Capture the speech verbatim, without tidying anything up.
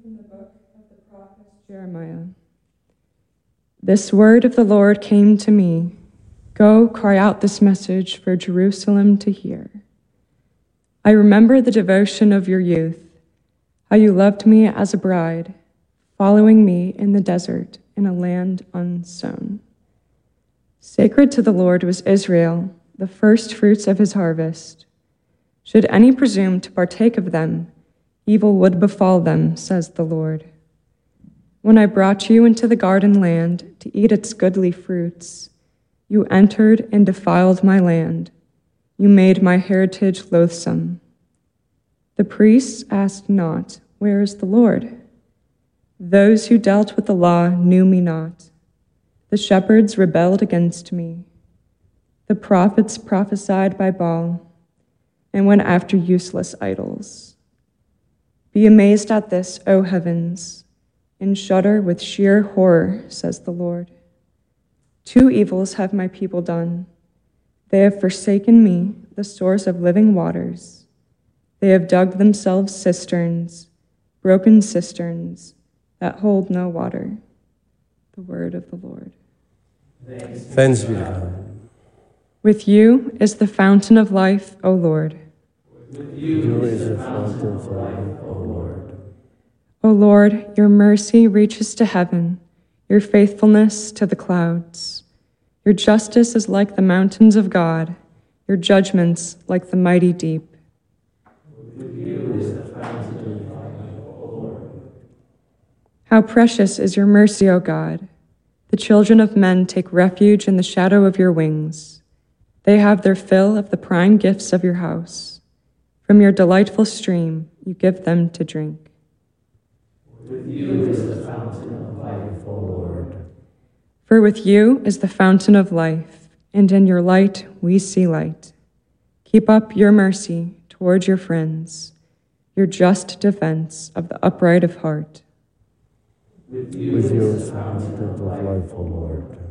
from the book of the prophet Jeremiah. This word of the Lord came to me. Go, cry out this message for Jerusalem to hear. I remember the devotion of your youth, how you loved me as a bride, following me in the desert in a land unsown. Sacred to the Lord was Israel, the first fruits of his harvest. Should any presume to partake of them, evil would befall them, says the Lord. When I brought you into the garden land to eat its goodly fruits, you entered and defiled my land. You made my heritage loathsome. The priests asked not, where is the Lord? Those who dealt with the law knew me not. The shepherds rebelled against me. The prophets prophesied by Baal and went after useless idols. Be amazed at this, O heavens, and shudder with sheer horror, says the Lord. Two evils have my people done. They have forsaken me, the source of living waters. They have dug themselves cisterns, broken cisterns that hold no water. The word of the Lord. Thanks be to God. With you is the fountain of life, O Lord. With you is the fountain of life, O Lord. O Lord, your mercy reaches to heaven, your faithfulness to the clouds. Your justice is like the mountains of God, your judgments like the mighty deep. With you is the fountain of life, O Lord. How precious is your mercy, O God. The children of men take refuge in the shadow of your wings. They have their fill of the prime gifts of your house. From your delightful stream, you give them to drink. With you is the fountain of life, O Lord. For with you is the fountain of life, and in your light we see light. Keep up your mercy toward your friends, your just defense of the upright of heart. With you is the fountain of life, O Lord.